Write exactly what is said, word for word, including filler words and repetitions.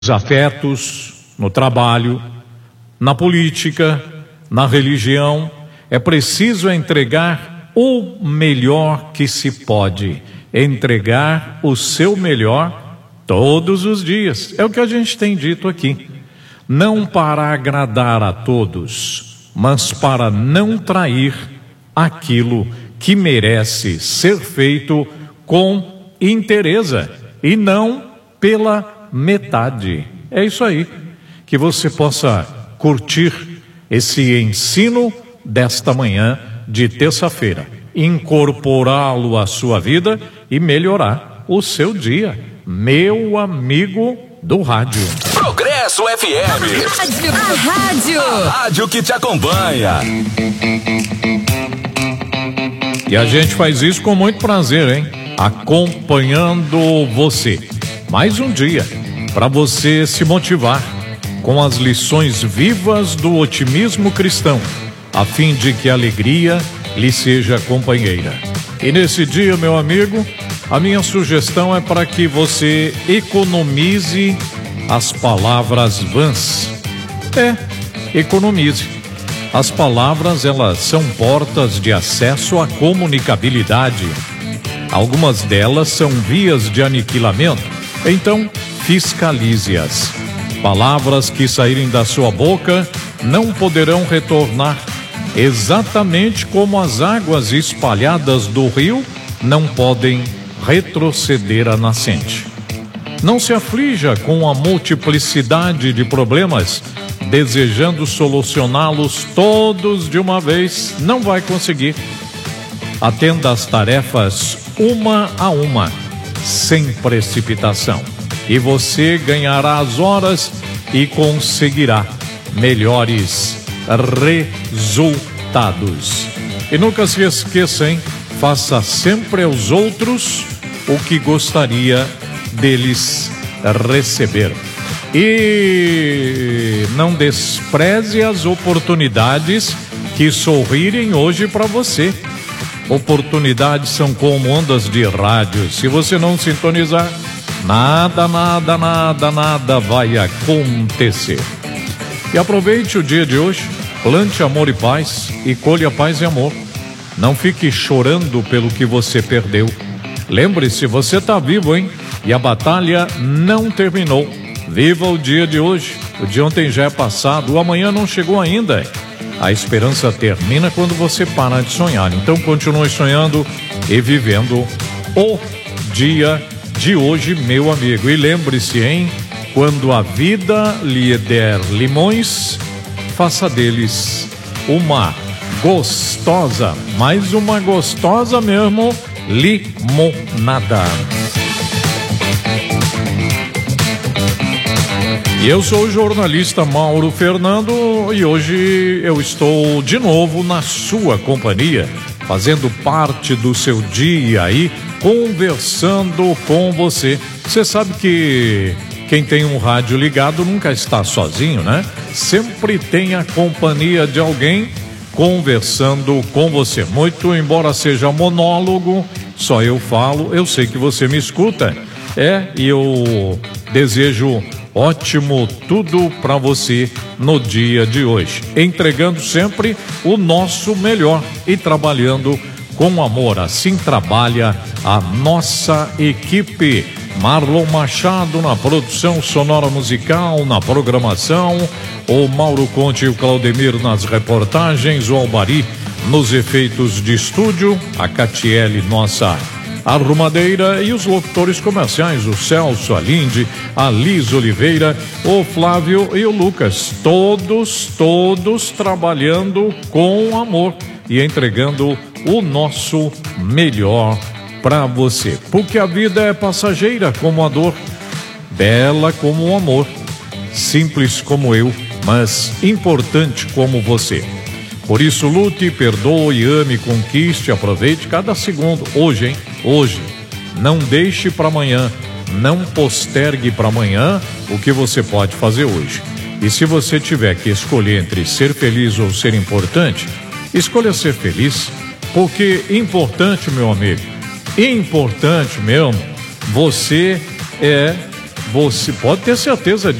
afetos, no trabalho, na política, na religião. É preciso entregar o melhor que se pode, entregar o seu melhor todos os dias. É o que a gente tem dito aqui. Não para agradar a todos, mas para não trair aquilo que merece ser feito com inteireza e não pela metade. É isso aí. Que você possa curtir esse ensino desta manhã de terça-feira, incorporá-lo à sua vida e melhorar o seu dia. Meu amigo do rádio. Progresso F M. Rádio. A rádio. A rádio que te acompanha. E a gente faz isso com muito prazer, hein? Acompanhando você. Mais um dia para você se motivar com as lições vivas do otimismo cristão, a fim de que a alegria lhe seja companheira. E nesse dia, meu amigo, a minha sugestão é para que você economize as palavras vãs. É, economize. As palavras, elas são portas de acesso à comunicabilidade. Algumas delas são vias de aniquilamento, então fiscalize-as. Palavras que saírem da sua boca não poderão retornar, exatamente como as águas espalhadas do rio não podem retroceder à nascente. Não se aflija com a multiplicidade de problemas, desejando solucioná-los todos de uma vez. Não vai conseguir. Atenda às tarefas uma a uma, sem precipitação, e você ganhará as horas e conseguirá melhores resultados. E nunca se esqueça, hein? Faça sempre aos outros o que gostaria deles receber. E não despreze as oportunidades que sorrirem hoje para você. Oportunidades são como ondas de rádio. Se você não sintonizar, nada, nada, nada, nada vai acontecer. E aproveite o dia de hoje, plante amor e paz e colha paz e amor. Não fique chorando pelo que você perdeu. Lembre-se, você está vivo, hein? E a batalha não terminou. Viva o dia de hoje. O de ontem já é passado, o amanhã não chegou ainda. A esperança termina quando você para de sonhar. Então continue sonhando e vivendo o dia de hoje, meu amigo. E lembre-se, hein? Quando a vida lhe der limões, faça deles uma gostosa, mais uma gostosa mesmo, limonada. E eu sou o jornalista Mauro Fernando e hoje eu estou de novo na sua companhia, fazendo parte do seu dia aí, conversando com você. Você sabe que quem tem um rádio ligado nunca está sozinho, né? Sempre tem a companhia de alguém conversando com você. Muito embora seja monólogo, só eu falo, eu sei que você me escuta. É, e eu desejo ótimo tudo para você no dia de hoje, entregando sempre o nosso melhor e trabalhando com amor. Assim trabalha a nossa equipe. Marlon Machado na produção sonora musical, na programação, o Mauro Conte e o Claudemir nas reportagens, o Albari nos efeitos de estúdio, a Catiele, nossa arrumadeira, e os locutores comerciais, o Celso, a Linde, a Liz Oliveira, o Flávio e o Lucas, todos, todos trabalhando com amor e entregando o nosso melhor para você, porque a vida é passageira como a dor, bela como o amor, simples como eu, mas importante como você. Por isso, lute, perdoe, ame, conquiste, aproveite cada segundo. Hoje, hein? Hoje. Não deixe para amanhã. Não postergue para amanhã o que você pode fazer hoje. E se você tiver que escolher entre ser feliz ou ser importante, escolha ser feliz, porque importante, meu amigo, importante mesmo, você é Você pode ter certeza